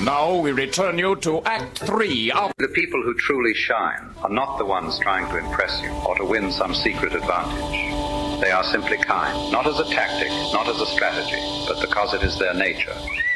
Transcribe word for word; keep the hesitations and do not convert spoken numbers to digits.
And now we return you to Act Three of... The people who truly shine are not the ones trying to impress you or to win some secret advantage. They are simply kind, not as a tactic, not as a strategy, but because it is their nature.